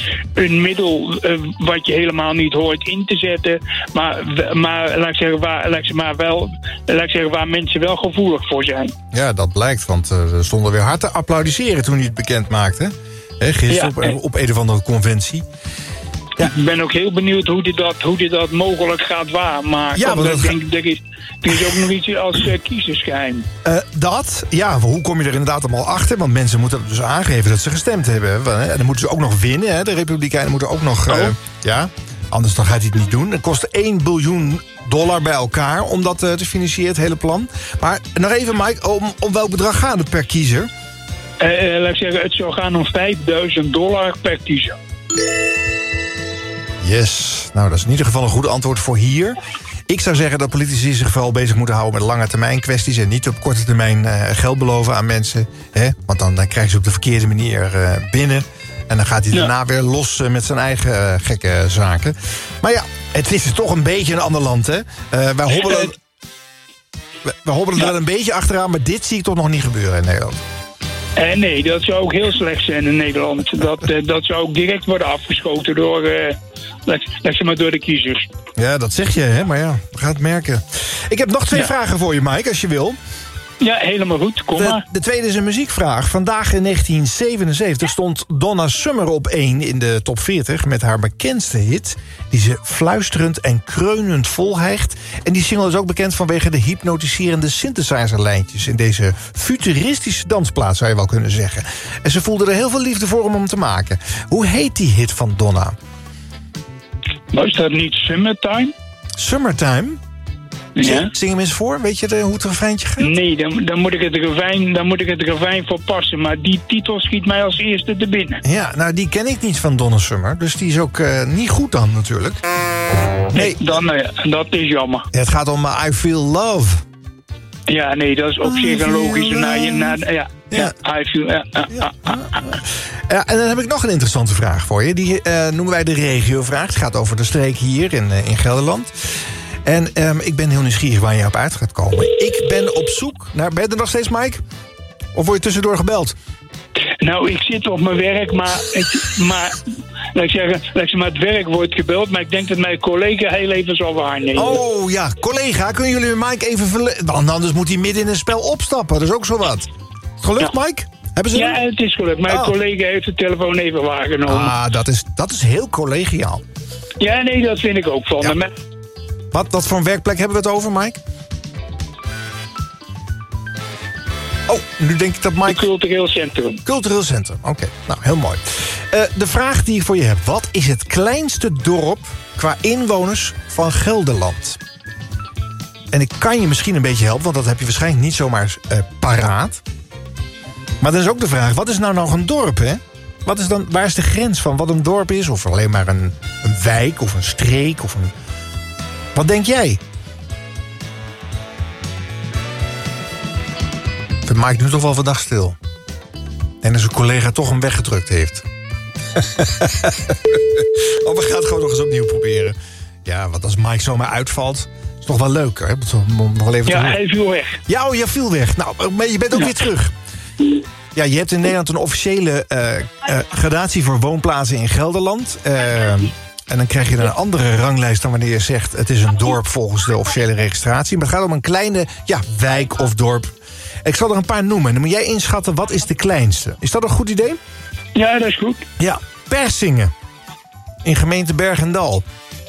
een middel wat je helemaal niet hoort in te zetten. Maar laat ik zeggen, waar mensen wel gevoelig voor zijn. Ja, dat blijkt, want er stonden weer hard te applaudisseren toen hij het bekend maakte. Gisteren op een of andere conventie. Ja. Ik ben ook heel benieuwd hoe dit dat mogelijk gaat waarmaken. Ja, want er is ook nog iets als kiezersgeheim. Hoe kom je er inderdaad allemaal achter? Want mensen moeten dus aangeven dat ze gestemd hebben. En dan moeten ze ook nog winnen. Hè? De Republikeinen moeten ook nog... anders dan gaat hij het niet doen. Het kost $1 biljoen bij elkaar om dat te financieren, het hele plan. Maar nog even, Mike, om welk bedrag gaat het per kiezer? Laat ik zeggen, het zou gaan om $5.000 per kiezer. Yes. Nou, dat is in ieder geval een goed antwoord voor hier. Ik zou zeggen dat politici zich vooral bezig moeten houden met lange termijn kwesties en niet op korte termijn geld beloven aan mensen. Hè? Want dan krijgen ze op de verkeerde manier binnen. En dan gaat hij daarna weer los met zijn eigen gekke zaken. Maar ja, het is toch een beetje een ander land, hè? Wij hobbelen er wel een beetje achteraan, maar dit zie ik toch nog niet gebeuren in Nederland. Nee, dat zou ook heel slecht zijn in Nederland. Dat zou ook direct worden afgeschoten door de kiezers. Ja, dat zeg je, hè? Maar ja, we gaan het merken. Ik heb nog 2 vragen voor je, Mike, als je wil. Ja, helemaal goed. Kom maar. De tweede is een muziekvraag. Vandaag in 1977 stond Donna Summer op 1 in de top 40... met haar bekendste hit, die ze fluisterend en kreunend volhijgt. En die single is ook bekend vanwege de hypnotiserende synthesizerlijntjes... in deze futuristische dansplaat, zou je wel kunnen zeggen. En ze voelde er heel veel liefde voor om hem te maken. Hoe heet die hit van Donna? Was dat niet Summertime? Summertime? Ja. Zing hem eens voor. Weet je hoe het refreintje gaat? Nee, dan moet ik het refrein voor passen. Maar die titel schiet mij als eerste te binnen. Ja, nou die ken ik niet van Donna Summer. Dus die is ook niet goed dan natuurlijk. Nee, dat is jammer. Ja, het gaat om I Feel Love. Ja, nee, dat is op zich een logische... I feel... En dan heb ik nog een interessante vraag voor je. Die noemen wij de regiovraag. Het gaat over de streek hier in Gelderland. En ik ben heel nieuwsgierig waar je op uit gaat komen. Ik ben op zoek naar... Ben je er nog steeds, Mike? Of word je tussendoor gebeld? Nou, ik zit op mijn werk, maar het werk wordt gebeld. Maar ik denk dat mijn collega heel even zal waarnemen. Oh ja, collega, kunnen jullie Mike even Want anders moet hij midden in een spel opstappen. Dat is ook zo wat. Is het gelukt, Mike? Hebben ze het is gelukt. Mijn collega heeft de telefoon even waargenomen. Ah, dat is heel collegiaal. Ja, nee, dat vind ik ook van hem. Wat voor een werkplek hebben we het over, Mike? Oh, nu denk ik dat Mike... Cultureel centrum. Cultureel centrum, oké. Nou, heel mooi. De vraag die ik voor je heb. Wat is het kleinste dorp qua inwoners van Gelderland? En ik kan je misschien een beetje helpen, want dat heb je waarschijnlijk niet zomaar paraat. Maar dan is ook de vraag, wat is nou nog een dorp, hè? Waar is de grens van wat een dorp is? Of alleen maar een wijk of een streek of een... Wat denk jij? Ik vind Mike nu toch wel vandaag stil. En dat zijn collega toch hem weggedrukt heeft. We gaan het gewoon nog eens opnieuw proberen. Ja, want als Mike zomaar uitvalt, is toch wel leuk, hè? Hij viel weg. Ja, je viel weg. Nou, maar je bent ook weer terug. Ja, je hebt in Nederland een officiële gradatie voor woonplaatsen in Gelderland. En dan krijg je een andere ranglijst dan wanneer je zegt... het is een dorp volgens de officiële registratie. Maar het gaat om een kleine wijk of dorp. Ik zal er een paar noemen. En dan moet jij inschatten, wat is de kleinste? Is dat een goed idee? Ja, dat is goed. Ja, Persingen. In gemeente Bergendal.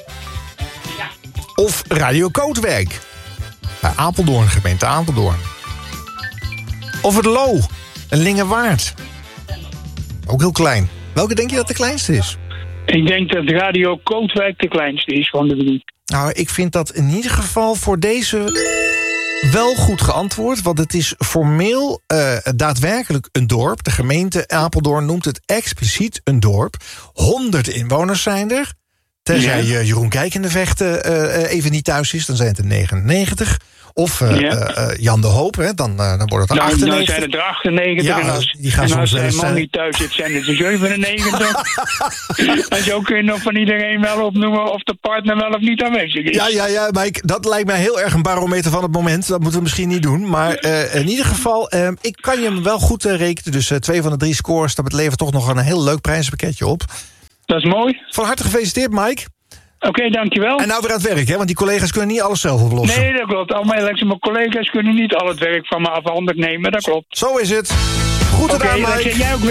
Of Radio Kootwijk. Bij Apeldoorn, gemeente Apeldoorn. Of het Loo. Een Lingewaard. Ook heel klein. Welke denk je dat de kleinste is? Ik denk dat Radio Kootwijk de kleinste is van de drie. Nou, ik vind dat in ieder geval voor deze wel goed geantwoord. Want het is formeel daadwerkelijk een dorp. De gemeente Apeldoorn noemt het expliciet een dorp. 100 inwoners zijn er. Tenzij Jeroen Kijkendevecht even niet thuis is, dan zijn het er 99. Of Jan de Hoop, hè, dan wordt het er 98. Dan zijn het er 98. Ja, en als zijn man niet thuis zit, zijn het er 97. En zo kun je nog van iedereen wel opnoemen of de partner wel of niet aanwezig is. Ja, Mike, dat lijkt mij heel erg een barometer van het moment. Dat moeten we misschien niet doen. Maar in ieder geval, ik kan je hem wel goed rekenen. Dus 2 van de 3 scores, dat levert toch nog een heel leuk prijzenpakketje op. Dat is mooi. Van harte gefeliciteerd, Mike. Oké, dankjewel. En nou weer aan het werk, hè? Want die collega's kunnen niet alles zelf oplossen. Nee, dat klopt. Al mijn collega's kunnen niet al het werk van me afhandig nemen. Dat klopt. Zo is het. Goed gedaan, Mike. Jij ook